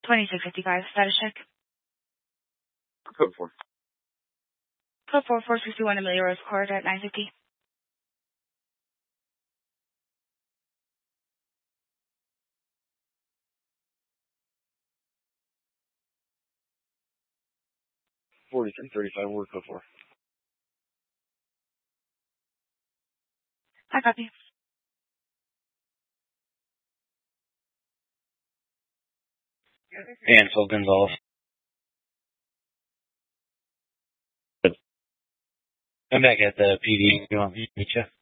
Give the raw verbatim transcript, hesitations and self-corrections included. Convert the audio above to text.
twenty-six fifty-five, status check. Code four. Code four, four sixty-one Amelia Rose Court at nine fifty. forty-three thirty-five, word code four. I copy. Ansel Gonzalez. I'm back at the P D. You want me to meet you?